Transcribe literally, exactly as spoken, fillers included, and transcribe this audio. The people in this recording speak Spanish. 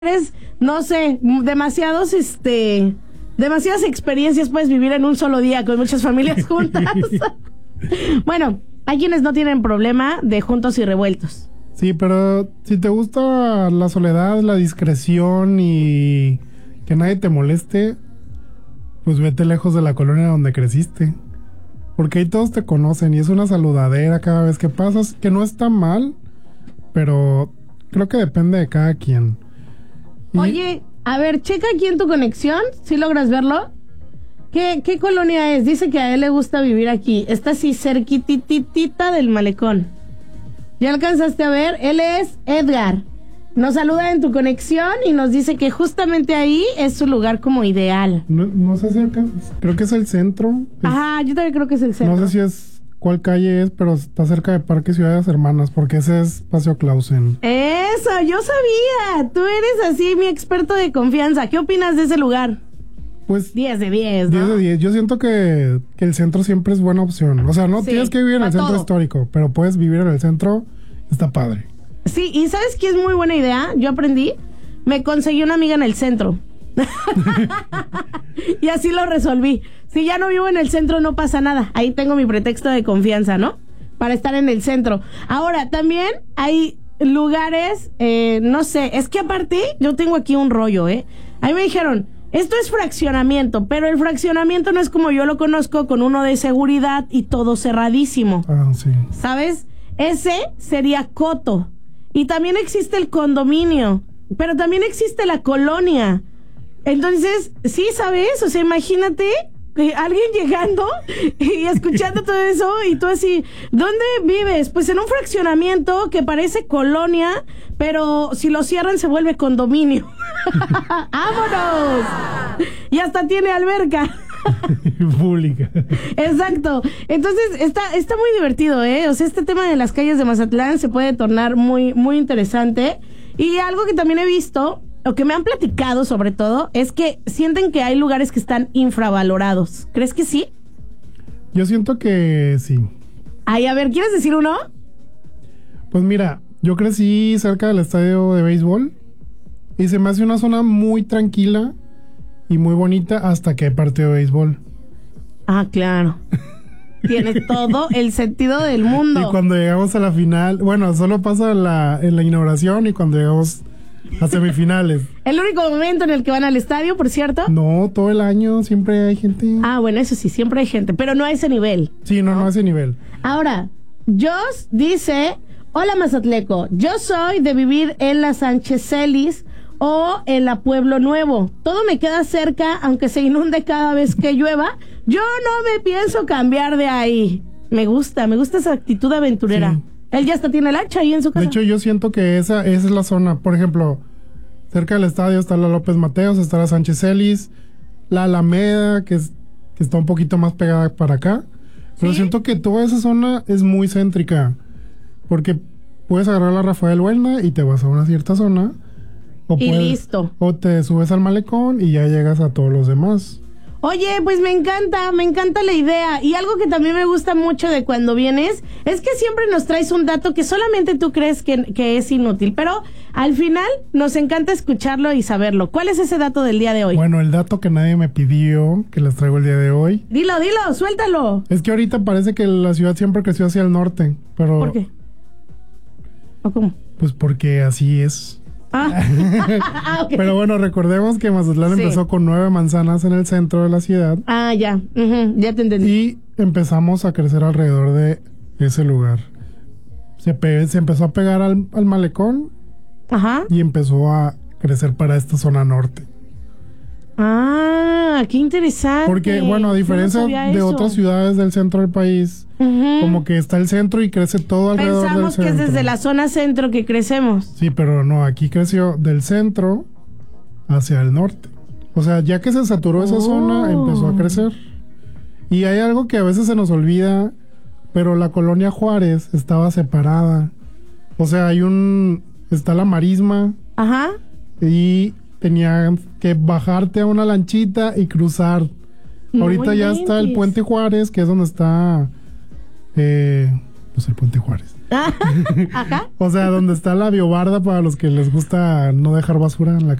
eres, no sé, demasiados, este, demasiadas experiencias puedes vivir en un solo día con muchas familias juntas. Bueno, hay quienes no tienen problema de juntos y revueltos. Sí, pero si te gusta la soledad, la discreción y que nadie te moleste, pues vete lejos de la colonia donde creciste. Porque ahí todos te conocen y es una saludadera cada vez que pasas, que no está mal, pero creo que depende de cada quien. Y... Oye, a ver, checa aquí en tu conexión, si logras verlo. ¿Qué, ¿Qué colonia es? Dice que a él le gusta vivir aquí. Está así cerquititita del malecón. ¿Ya alcanzaste a ver? Él es Edgar. Nos saluda en tu conexión y nos dice que justamente ahí es su lugar como ideal. No, no sé si acá, creo que es el centro. Es, Ajá, yo también creo que es el centro. No sé si es cuál calle es, pero está cerca de Parque Ciudades Hermanas, porque ese es Paseo Clausen. Eso, yo sabía. Tú eres así mi experto de confianza. ¿Qué opinas de ese lugar? Pues diez de diez, ¿no? diez de diez. Yo siento que, que el centro siempre es buena opción. O sea, no sí, tienes que vivir en el centro todo. histórico, pero puedes vivir en el centro, está padre. Sí, y ¿sabes qué es muy buena idea? Yo aprendí, me conseguí una amiga en el centro. Y así lo resolví. Si ya no vivo en el centro, no pasa nada. Ahí tengo mi pretexto de confianza, ¿no? Para estar en el centro. Ahora, también hay lugares, eh, no sé, es que aparte, yo tengo aquí un rollo, ¿eh? Ahí me dijeron, esto es fraccionamiento, pero el fraccionamiento no es como yo lo conozco, con uno de seguridad y todo cerradísimo. Ah, sí. ¿Sabes? Ese sería coto. Y también existe el condominio, pero también existe la colonia. Entonces, sí, ¿sabes? O sea, imagínate que alguien llegando y escuchando todo eso y tú así, ¿dónde vives? Pues en un fraccionamiento que parece colonia, pero si lo cierran se vuelve condominio. ¡Vámonos! Y hasta tiene alberca. Pública. Exacto. Entonces está, está muy divertido, ¿eh? O sea, este tema de las calles de Mazatlán se puede tornar muy, muy interesante. Y algo que también he visto, o que me han platicado sobre todo, es que sienten que hay lugares que están infravalorados. ¿Crees que sí? Yo siento que sí. Ay, a ver, ¿quieres decir uno? Pues mira, yo crecí cerca del estadio de béisbol y se me hace una zona muy tranquila y muy bonita hasta que hay partido de béisbol. Ah, claro. Tienes todo el sentido del mundo. Y cuando llegamos a la final, bueno, solo pasa en la, en la inauguración y cuando llegamos a semifinales. ¿El único momento en el que van al estadio, por cierto? No, todo el año siempre hay gente. Ah, bueno, eso sí, siempre hay gente, pero no a ese nivel. Sí, no, no, no a ese nivel. Ahora, Jos dice, hola Mazatleco, yo soy de vivir en la Sánchez Celis o en la Pueblo Nuevo. Todo me queda cerca, aunque se inunde cada vez que llueva. Yo no me pienso cambiar de ahí. Me gusta, me gusta esa actitud aventurera. Sí. Él ya hasta tiene el hacha ahí en su casa. De hecho, yo siento que esa, esa es la zona. Por ejemplo, cerca del estadio está la López Mateos, está la Sánchez Celis, la Alameda, que, es, que está un poquito más pegada para acá. Pero ¿sí? Siento que toda esa zona es muy céntrica. Porque puedes agarrar la Rafael Buelna y te vas a una cierta zona. O y puedes, listo. O te subes al malecón y ya llegas a todos los demás. Oye, pues me encanta, me encanta la idea. Y algo que también me gusta mucho de cuando vienes es que siempre nos traes un dato que solamente tú crees que, que es inútil. Pero al final nos encanta escucharlo y saberlo. ¿Cuál es ese dato del día de hoy? Bueno, el dato que nadie me pidió, que les traigo el día de hoy. Dilo, dilo, suéltalo. Es que ahorita parece que la ciudad siempre creció hacia el norte, pero... ¿Por qué? ¿O cómo? Pues porque así es. Ah. Okay. Pero bueno, recordemos que Mazatlán sí. empezó con nueve manzanas en el centro de la ciudad. Ah, ya, uh-huh. Ya te entendí. Y empezamos a crecer alrededor de ese lugar. Se, pe- se empezó a pegar al, al malecón. Ajá. Y empezó a crecer para esta zona norte. Ah, qué interesante. Porque, bueno, a diferencia no de eso. Otras ciudades del centro del país, uh-huh. como que está el centro y crece todo alrededor Pensamos del centro. Pensamos que es desde la zona centro que crecemos. Sí, pero no, aquí creció del centro hacia el norte. O sea, ya que se saturó esa oh. zona, empezó a crecer. Y hay algo que a veces se nos olvida, pero la colonia Juárez estaba separada. O sea, hay un... está la marisma. Ajá. Y tenía que bajarte a una lanchita y cruzar. No Ahorita ya inventes. Está el Puente Juárez, que es donde está... Eh, pues el Puente Juárez. Ajá. O sea, donde está la biobarda para los que les gusta no dejar basura en la